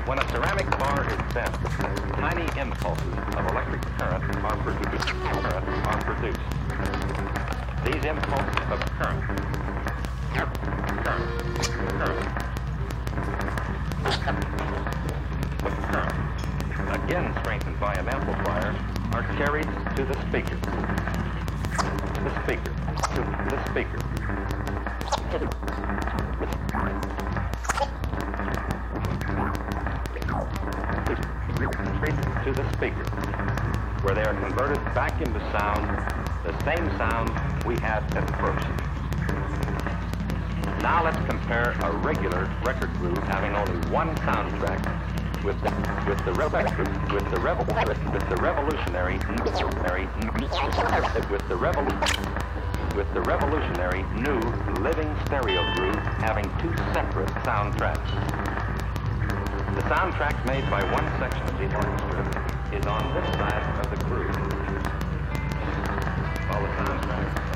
When a ceramic bar is bent, tiny impulses of electric current are produced. These impulses of current, again strengthened by an amplifier, are carried to the speaker. To the speaker, where they are converted back into sound, the same sound we had at first. Now let's compare a regular record groove having only one soundtrack with the revolutionary new living stereo groove having two separate soundtracks. The soundtrack made by one section of the orchestra is on this side of the groove, while the soundtrack